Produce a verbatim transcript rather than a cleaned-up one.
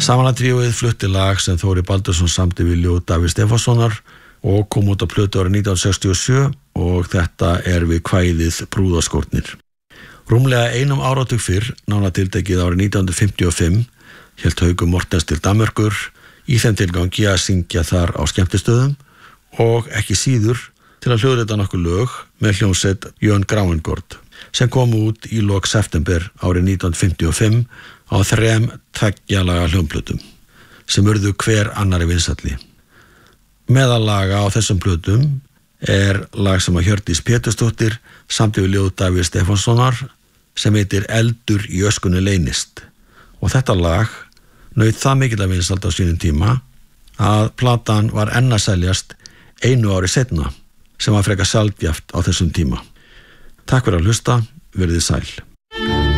Samanatríóið flutti lag sem Þóri Baldursson samdi við ljóð Davíðs Stefánssonar og kom út á plötu árið nítján hundruð sextíu og sjö og þetta er við kvæðið Brúðarskórnir. Rúmlega einum áratug fyrr, nánar tiltekið árið nítján hundruð fimmtíu og fimm, hélt Haukur Mortens til Danmerkur í þeim tilgangi að syngja þar á skemmtistöðum og ekki síður til að hljóðrita nokkur lög með hljómsveit Jón Gravengård sem kom út í lok september árið nítján hundruð fimmtíu og fimm á þrem tveggjalaga hljómplötum sem urðu hver annari vinsælli. Meðal laga á þessum plötum er lag sem að Hjördís Pétursdóttir samdi við ljóð Davíðs Stefánssonar sem heitir Eldur í öskunni leynist og þetta lag naut það mikill að vinsæld á sínum tíma að platan var enn að seljast einu ári seinna sem var frekar sjaldgæft á þessum tíma. Takk fyrir að hlusta, verið sæl.